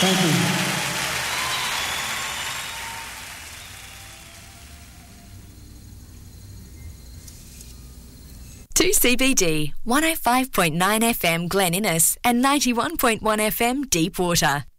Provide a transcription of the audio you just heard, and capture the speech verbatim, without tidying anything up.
Thank you. two C B D, one oh five point nine F M Glen Innes and ninety-one point one F M Deepwater.